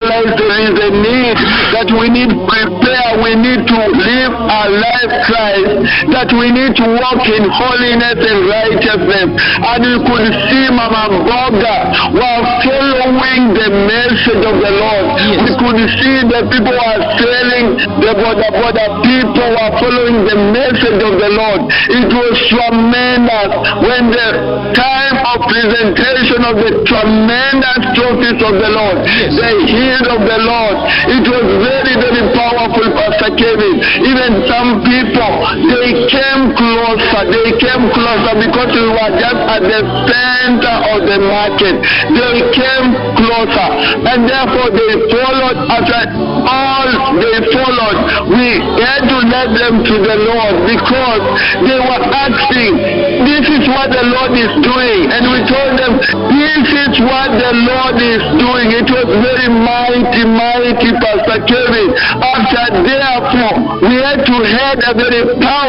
realized there is a need, that we need prepare, we need to live our life Christ, that we need to walk in holiness and righteousness. And we could see Mama Mboga were following the message of the Lord. Yes. We could see the people who are selling, the border people were following the message of the Lord. It was tremendous when the time of presentation of the tremendous trophies of the Lord, yes, the healed of the Lord. It was very, very powerful, Pastor Kevin. Even some people, they came closer because we were just at the center of the market. They came closer, and therefore they followed. After all they followed, we had to let them to the Lord, because they were asking, this is what the Lord is doing. And we told them, this is what the Lord is doing. It was very mighty, Pastor Kevin. After therefore, we had to head a very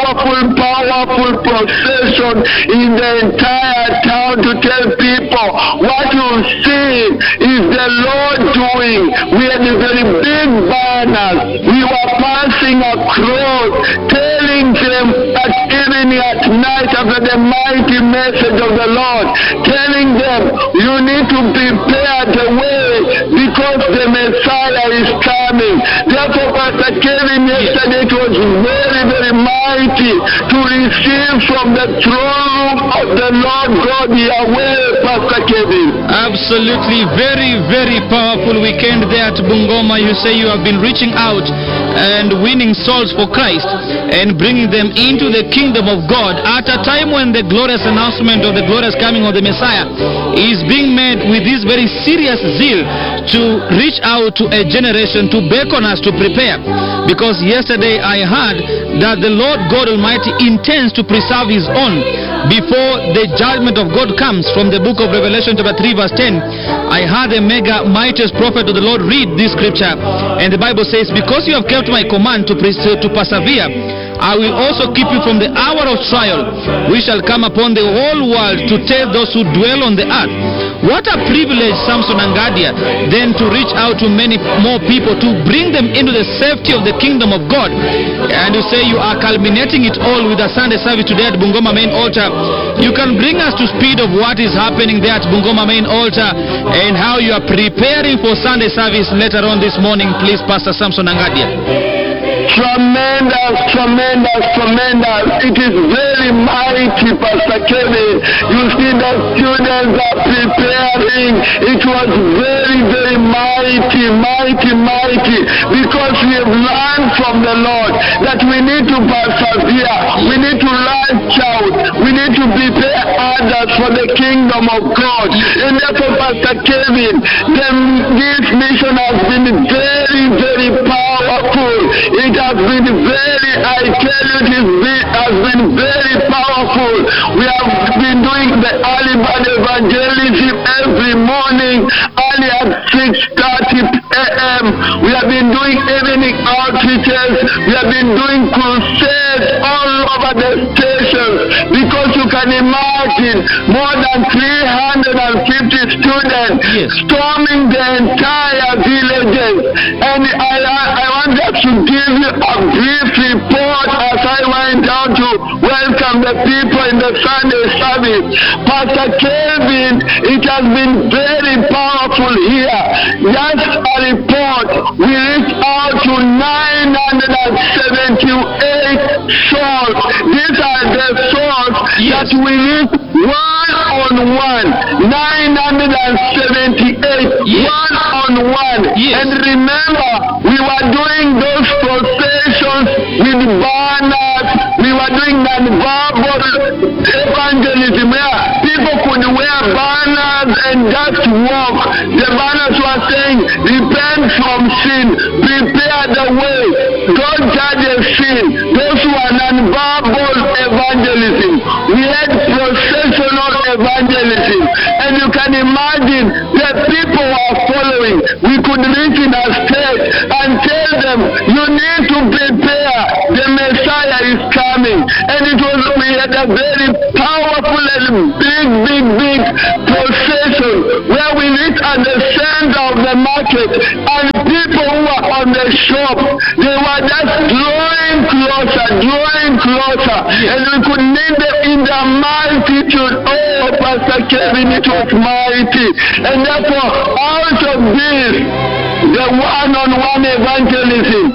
powerful procession in the entire town to tell people what you see is the Lord doing. We had a very big banners. We were passing across, telling them at evening, at night, after the mighty message of the Lord, telling them, you need to prepare the way, because the Messiah is coming. Therefore, Pastor Kevin, yesterday it was very, very mighty to receive from the throne of the Lord God Yahweh, Pastor Kevin. Absolutely, very, very powerful weekend there at Bungoma. You say you have been reaching out and winning souls for Christ and bringing them into the kingdom of God at a time when the glorious announcement of the glorious coming of the Messiah is being made with this very serious zeal to reach out to a generation, to beckon us to prepare. Because yesterday I heard that the Lord God Almighty intends to preserve His own before the judgment of God comes. From the book of Revelation chapter 3 verse 10, I heard the mega mightiest prophet of the Lord read this scripture, and the Bible says, because you have kept my command to persevere, I will also keep you from the hour of trial, which shall come upon the whole world to test those who dwell on the earth. What a privilege, Samson Angadia, then to reach out to many more people, to bring them into the safety of the kingdom of God. And you say you are culminating it all with a Sunday service today at Bungoma Main Altar. You can bring us to speed of what is happening there at Bungoma Main Altar and how you are preparing for Sunday service later on this morning, please, Pastor Samson Angadia. Tremendous. It is very mighty, Pastor Kevin. You see the students are preparing. It was very, very mighty, because we have learned from the Lord that we need to persevere. We need to launch out. We need to prepare others for the kingdom of God. And therefore, Pastor Kevin, this mission has been very, very powerful. It has been very, I tell you, it has been very powerful. We have been doing the early bird evangelism every morning, early at 6:30 a.m. We have been doing evening outreaches. We have been doing crusades all over the stations, because you can imagine more than 350 students storming the entire villages. And I want us to give you a brief report as I went down to welcome the people in the Sunday service. Pastor Kevin, it has been very powerful here. Just a report, we reached out to 978 souls. These are the souls that we reached one-on-one. 978 one-on-one. And remember, we were doing those processions with banners. We were doing non-verbal evangelism where people could wear banners and just walk. The banners were saying, repent from sin, prepare the way, don't judge a sin. Those who are non-verbal evangelism. We had processional evangelism. And you can imagine the people were following. We could reach in a state and tell them, you need to prepare, the Messiah is coming. And we had a very powerful and big procession where we reached at the center of the market and people who were on the shop, they were just drawing closer, and we could name them in the multitude. Oh, Pastor Kevin, it was mighty. And therefore, out of this, the one-on-one evangelism,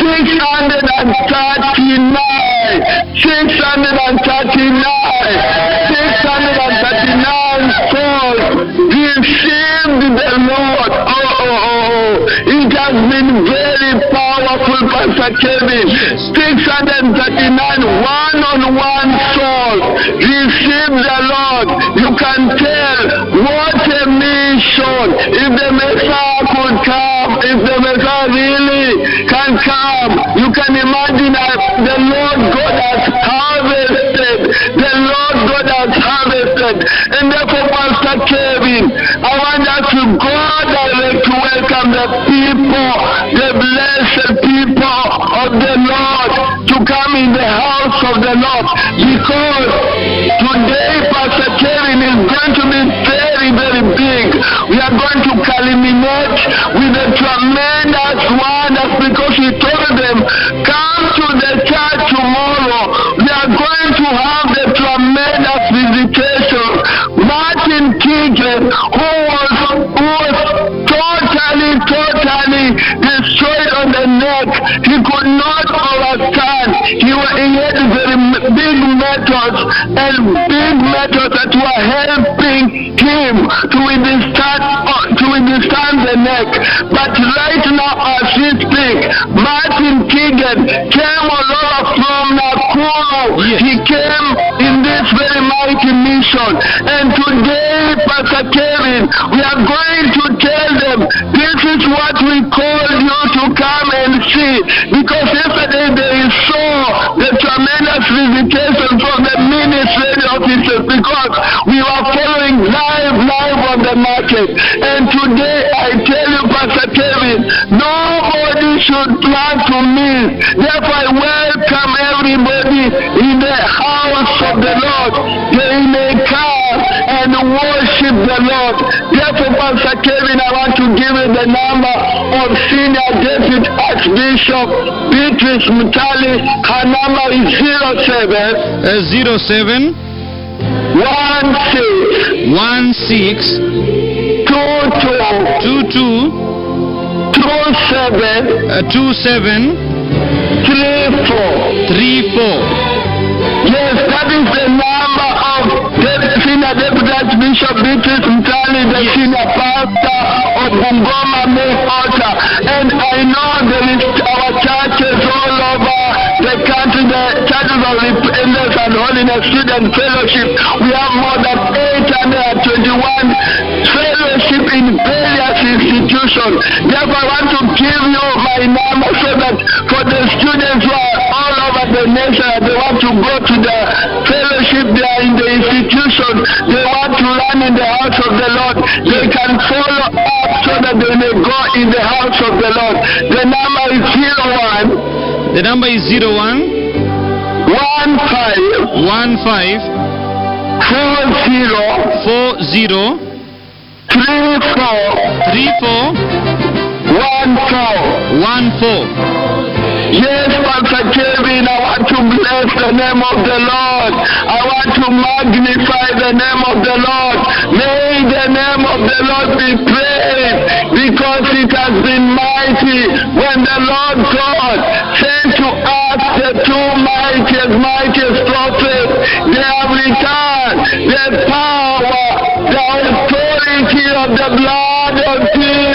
639 souls received the Lord. It has been very powerful, Pastor Kevin. 639 one-on-one souls received the Lord. You can tell what a mission. If the Messiah could come, if the Messiah really can come, you can imagine that the Lord God has harvested. The Lord God has harvested. And therefore, Pastor Kevin, I want us to go direct to welcome the people, the blessed people of the Lord, to come in the house of the Lord. Because today, Pastor Kevin, is going to be very, very big. We are going to culminate with a tremendous wonders, because we told them, come to the church tomorrow. We are going to have the tremendous visitation. Martin Keegan, who was totally destroyed on the neck. He could not overstand. He had very big methods that were helping him to withstand the neck. But right now, as we speak, Martin Keegan came all over from Nakuru. Yes. He came in this very mighty mission. And today, Pastor Kevin, we are going to tell them, this is what we called you to come and see. Because yesterday they saw the tremendous visitation from the ministry officers, because we were following live on the market. And today I tell you, Pastor Kevin, nobody should plan to miss. Therefore, I welcome everybody in the house of the Lord. They may come and worship the Lord. Therefore, Pastor Kevin, I want to give you the number of Senior Deputy Archbishop Beatrice Mutali. Her number is 07 16 22 27 34. Yes, that is the number of Senior Deputy Archbishop Beatrice Mutali, the senior pastor of Bungoma Main Altar. And I know there is our churches all over the country, the churches of Repentance and Holiness Student Fellowship. We have more than 821 fellowship in various institutions. Therefore, I want to give you my number so that for the students who are all over the nation, they want to go to the fellowship there in the institution, they want to run in the house of the Lord, they can follow up so that they may go in the house of the Lord. The number is 01. The number is 01 15 40 34 14. Yes, Pastor Kevin, I want to bless the name of the Lord. I want to magnify the name of the Lord. May the name of the Lord be praised, because it has been mighty. When the Lord God sent to us the two mightiest prophets, they have returned. The power, the authority of the blood of Jesus